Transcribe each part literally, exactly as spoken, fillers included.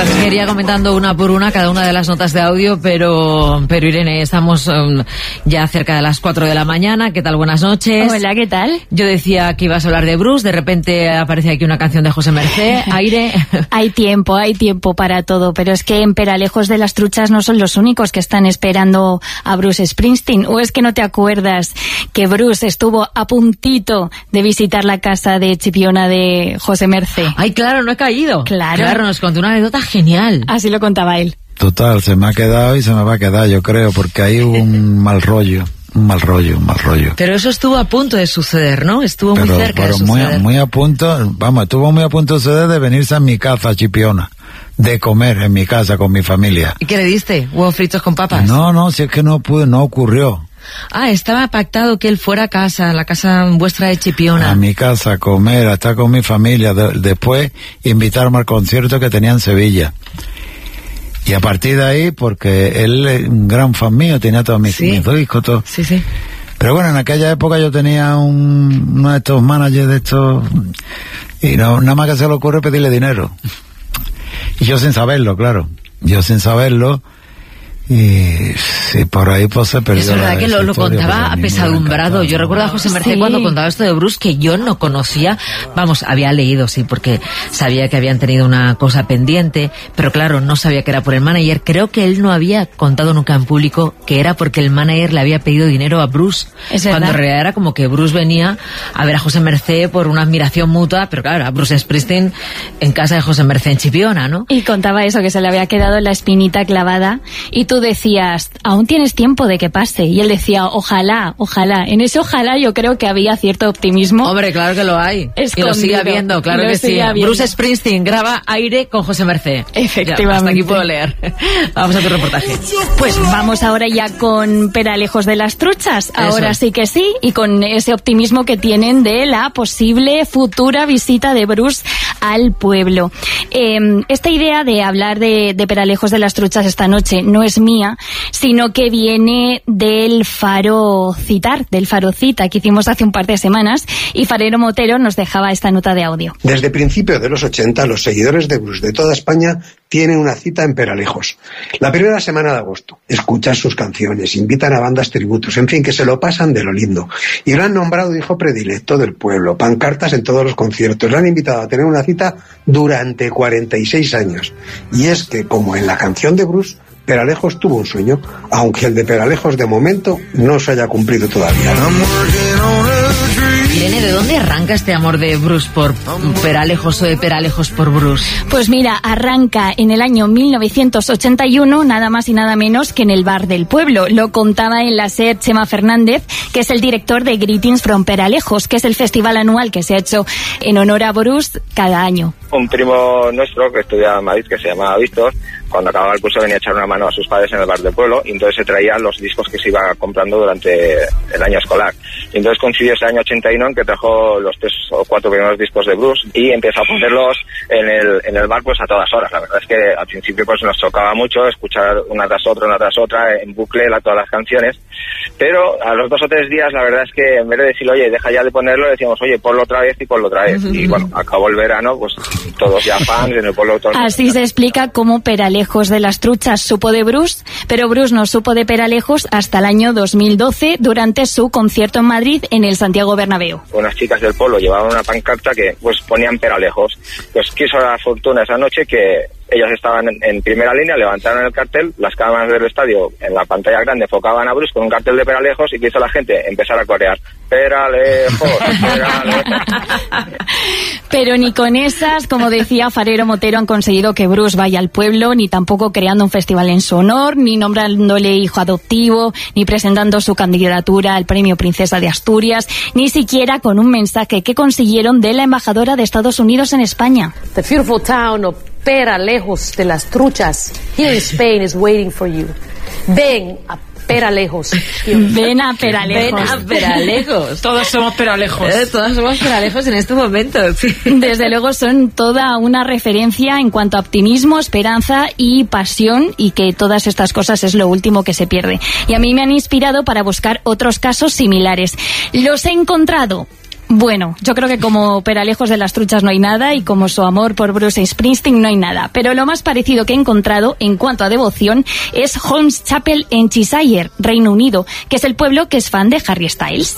Las quería comentando una por una cada una de las notas de audio, pero pero Irene, estamos um, ya cerca de las cuatro de la mañana. ¿Qué tal? Buenas noches. Hola, ¿qué tal? Yo decía que ibas a hablar de Bruce, de repente aparece aquí una canción de José Mercé, aire. Hay tiempo, hay tiempo para todo, pero es que en Peralejos de las Truchas no son los únicos que están esperando a Bruce Springsteen. ¿O es que no te acuerdas que Bruce estuvo a puntito de visitar la casa de Chipiona de José Mercé? Ay, claro, no he caído. Claro. Claro, nos contó una anécdota genial. Así lo contaba él. Total, se me ha quedado y se me va a quedar, yo creo, porque ahí hubo un mal rollo, un mal rollo, un mal rollo. Pero eso estuvo a punto de suceder, ¿no? Estuvo pero, muy cerca pero de muy, suceder. muy a punto, vamos, estuvo muy a punto de suceder de venirse a mi casa, a Chipiona, de comer en mi casa con mi familia. ¿Y qué le diste? ¿Huevos fritos con papas? No, no, si es que no pude, no ocurrió. Ah, estaba pactado que él fuera a casa, la casa vuestra de Chipiona. A mi casa, a comer, a estar con mi familia, de, después invitarme al concierto que tenía en Sevilla. Y a partir de ahí, porque él es un gran fan mío, tenía todos mis, Sí. mis discos, todo. Sí, sí. Pero bueno, en aquella época yo tenía un, uno de estos managers de estos, y no, nada más que se le ocurre pedirle dinero. Y yo sin saberlo, claro. Yo sin saberlo, y sí, por ahí pues se perdió. Es verdad la, que lo, esa lo historia, contaba pero a mí me apesadumbrado. encantaba. Yo recuerdo a José Mercé Sí. cuando contaba esto de Bruce, que yo no conocía. Vamos, había leído, sí, porque sabía que habían tenido una cosa pendiente, pero claro, no sabía que era por el manager. Creo que él no había contado nunca en público que era porque el manager le había pedido dinero a Bruce. Es verdad. Cuando en realidad era como que Bruce venía a ver a José Mercé por una admiración mutua, pero claro, a Bruce Springsteen en casa de José Mercé en Chipiona, ¿no? Y contaba eso, que se le había quedado la espinita clavada, y tú decías, aún tienes tiempo de que pase, y él decía, ojalá, ojalá. En ese ojalá yo creo que había cierto optimismo. Hombre, claro que lo hay. Escondido. Y lo sigue habiendo, claro Y lo que sí. sigue habiendo. Bruce Springsteen graba aire con José Mercé. Efectivamente. Ya, hasta aquí puedo leer. Vamos a tu reportaje. Pues vamos ahora ya con Peralejos de las Truchas. Ahora Eso. sí que sí, y con ese optimismo que tienen de la posible futura visita de Bruce al pueblo. Eh, esta idea de hablar de, de Peralejos de las Truchas esta noche no es mía, sino que viene del Faro Citar, del Faro Cita, que hicimos hace un par de semanas, y Farero Motero nos dejaba esta nota de audio. Desde principios de los ochenta, los seguidores de Bruce de toda España tienen una cita en Peralejos. La primera semana de agosto. Escuchan sus canciones, invitan a bandas tributos, en fin, que se lo pasan de lo lindo. Y lo han nombrado hijo predilecto del pueblo, pancartas en todos los conciertos. Le han invitado a tener una cita durante cuarenta y seis años. Y es que, como en la canción de Bruce, Peralejos tuvo un sueño, aunque el de Peralejos de momento no se haya cumplido todavía. Irene, ¿de dónde arranca este amor de Bruce por Peralejos o de Peralejos por Bruce? Pues mira, arranca en el año mil novecientos ochenta y uno, nada más y nada menos que en el Bar del Pueblo. Lo contaba en la SER Chema Fernández, que es el director de Greetings from Peralejos, que es el festival anual que se ha hecho en honor a Bruce cada año. Un primo nuestro que estudia en Madrid, que se llamaba Víctor, cuando acababa el curso venía a echar una mano a sus padres en el Bar del Pueblo, y entonces se traía los discos que se iba comprando durante el año escolar. Y entonces coincidió ese año ochenta y uno en que trajo los tres o cuatro primeros discos de Bruce y empezó a ponerlos en el, en el bar pues a todas horas. La verdad es que al principio pues nos chocaba mucho escuchar una tras otra, una tras otra, en bucle la, todas las canciones, pero a los dos o tres días la verdad es que en vez de decirle, oye, deja ya de ponerlo, decíamos, oye, ponlo otra vez y ponlo otra vez. Y bueno, acabó el verano, pues todos ya fans en el pueblo. Todo el Así se explica cómo Peralejos de las Truchas supo de Bruce, pero Bruce no supo de Peralejos hasta el año dos mil doce, durante su concierto en Madrid en el Santiago Bernabéu. Unas chicas del pueblo llevaban una pancarta que pues ponían Peralejos. Pues quiso la fortuna esa noche que ellas estaban en, en primera línea, levantaron el cartel, las cámaras del estadio en la pantalla grande enfocaban a Bruce con un cartel de Peralejos, y que hizo la gente empezar a corear Peralejos, Peralejos. Pero ni con esas, como decía Farero Motero, han conseguido que Bruce vaya al pueblo, ni tampoco creando un festival en su honor, ni nombrándole hijo adoptivo, ni presentando su candidatura al premio Princesa de Asturias, ni siquiera con un mensaje que consiguieron de la embajadora de Estados Unidos en España. The beautiful town of Peralejos de las Truchas here in Spain is waiting for you. Ven a Peralejos. Ven a Peralejos. Ven a Peralejos. Todos somos Peralejos. Eh, todos somos Peralejos en este momento. Sí. Desde luego son toda una referencia en cuanto a optimismo, esperanza y pasión, y que todas estas cosas es lo último que se pierde. Y a mí me han inspirado para buscar otros casos similares. Los he encontrado Bueno, yo creo que como Peralejos de las Truchas no hay nada y como su amor por Bruce Springsteen no hay nada. Pero lo más parecido que he encontrado en cuanto a devoción es Holmes Chapel en Cheshire, Reino Unido, que es el pueblo que es fan de Harry Styles.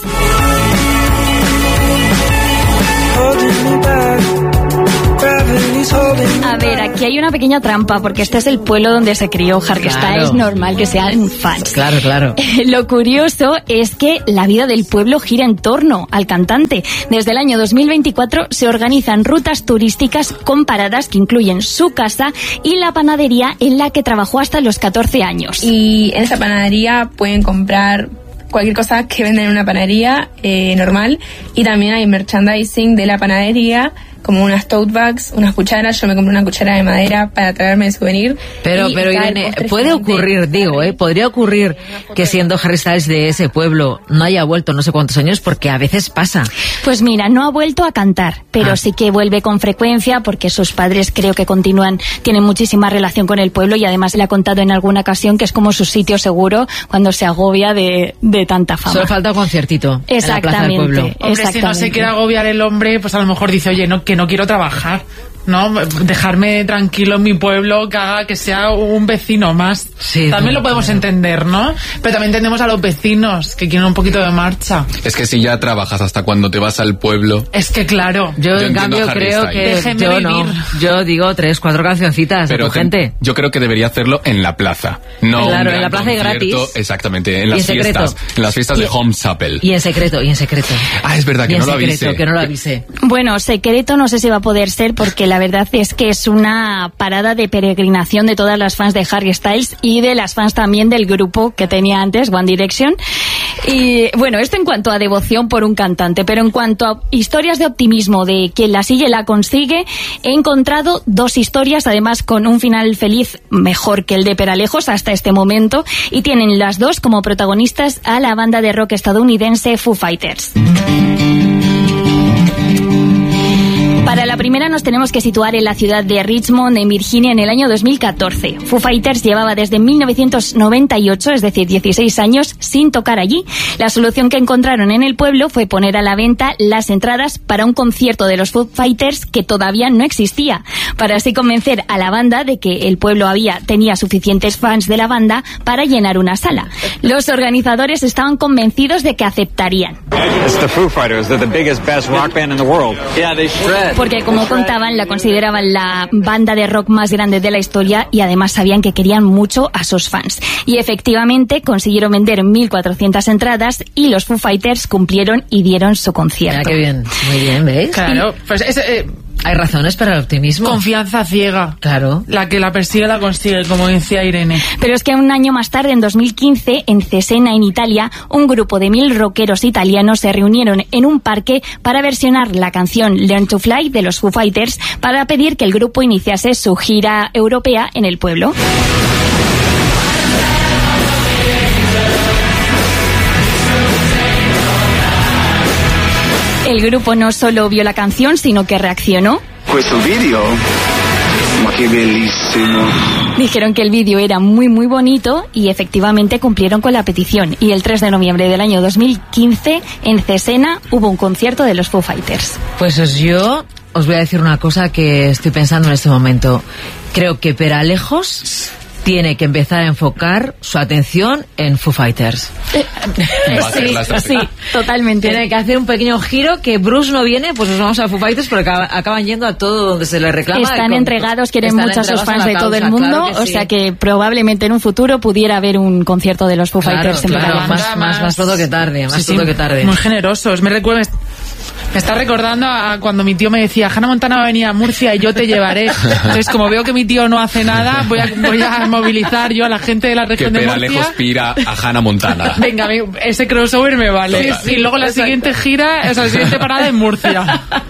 A ver, aquí hay una pequeña trampa porque este es el pueblo donde se crió Harry Claro. Styles, normal que sean fans. Claro, claro. Lo curioso es que la vida del pueblo gira en torno al cantante. Desde el año dos mil veinticuatro se organizan rutas turísticas con paradas que incluyen su casa y la panadería en la que trabajó hasta los catorce años. Y en esa panadería pueden comprar cualquier cosa que venden en una panadería eh, normal, y también hay merchandising de la panadería, como unas tote bags, unas cucharas. Yo me compré una cuchara de madera para traerme de souvenir. Pero, Y pero está el Irene, postre puede gigante. ocurrir, digo, ¿eh? Podría ocurrir que siendo Harry Styles de ese pueblo no haya vuelto no sé cuántos años, porque a veces pasa. Pues mira, no ha vuelto a cantar, pero Ah. sí que vuelve con frecuencia porque sus padres creo que continúan, tienen muchísima relación con el pueblo y además le ha contado en alguna ocasión que es como su sitio seguro cuando se agobia de, de tanta fama. Solo falta un conciertito en la plaza del Exactamente. pueblo. Hombre, si no se Exactamente. quiere agobiar el hombre, pues a lo mejor dice, oye, no, que no quiero trabajar, ¿no? Dejarme tranquilo en mi pueblo, que haga que sea un vecino más. Sí, también no, lo podemos no. entender, ¿no? Pero también entendemos a los vecinos que quieren un poquito de marcha. Es que si ya trabajas hasta cuando te vas al pueblo... Es que claro. Yo, Yo en entiendo cambio, a Harry creo Styles. que Déjenme yo no. vivir. Yo digo tres, cuatro cancioncitas Pero a tu te- gente. yo creo que debería hacerlo en la plaza. No un Claro, en gran la plaza y concierto, gratis. Exactamente, en Y las en secreto. fiestas. En las fiestas Y- de Holmes Chapel. Y en secreto, y en secreto. Ah, es verdad, que Y en no lo secreto, avise. que no lo avise. Bueno, secreto no sé si va a poder ser porque la verdad es que es una parada de peregrinación de todas las fans de Harry Styles y de las fans también del grupo que tenía antes, One Direction. Y bueno, esto en cuanto a devoción por un cantante, pero en cuanto a historias de optimismo de quien la sigue la consigue, he encontrado dos historias, además con un final feliz mejor que el de Peralejos hasta este momento, y tienen las dos como protagonistas a la banda de rock estadounidense Foo Fighters. Para la primera nos tenemos que situar en la ciudad de Richmond, en Virginia, en el año dos mil catorce. Foo Fighters llevaba desde mil novecientos noventa y ocho, es decir, dieciséis años, sin tocar allí. La solución que encontraron en el pueblo fue poner a la venta las entradas para un concierto de los Foo Fighters que todavía no existía, para así convencer a la banda de que el pueblo había tenía suficientes fans de la banda para llenar una sala. Los organizadores estaban convencidos de que aceptarían. It's the Foo Fighters. They're the biggest, best rock band in the world. Yeah, they shred. Porque, como contaban, la consideraban la banda de rock más grande de la historia y además sabían que querían mucho a sus fans. Y efectivamente consiguieron vender mil cuatrocientas entradas y los Foo Fighters cumplieron y dieron su Mira concierto. qué bien, muy bien, ¿veis? Claro, pues es eh, Hay razones para el optimismo. confianza ciega. Claro. La que la persigue la consigue, como decía Irene. Pero es que un año más tarde, en dos mil quince, en Cesena, en Italia, un grupo de mil rockeros italianos se reunieron en un parque para versionar la canción Learn to Fly de los Foo Fighters para pedir que el grupo iniciase su gira europea en el pueblo. El grupo no solo vio la canción, sino que reaccionó. Questo video, ma che bellissimo. Dijeron que el vídeo era muy muy bonito y efectivamente cumplieron con la petición. Y el tres de noviembre del año dos mil quince, en Cesena, hubo un concierto de los Foo Fighters. Pues os- yo os voy a decir una cosa que estoy pensando en este momento. Creo que Peralejos tiene que empezar a enfocar su atención en Foo Fighters. Va a ser la estrategia. Sí, totalmente. Tiene que hacer un pequeño giro, que Bruce no viene, pues nos vamos a Foo Fighters porque acaba- acaban yendo a todo donde se les reclama. Están Con- entregados, quieren están mucho a sus entregados fans a de la todo el causa, mundo, claro que o sí. sea que probablemente en un futuro pudiera haber un concierto de los Foo Claro, Fighters en claro, Peralejos. más, más, más pronto que tarde, más Sí, sí, pronto que tarde. muy generosos. Me recuerda, me está recordando a cuando mi tío me decía, Hannah Montana va a venir a Murcia y yo te llevaré. Entonces, como veo que mi tío no hace nada, voy a, voy a movilizar yo a la gente de la Que región de Peralejos Murcia. pira a Hannah Montana. Venga, ese crossover me vale. Total. Y luego la siguiente gira, o sea, la siguiente parada en Murcia.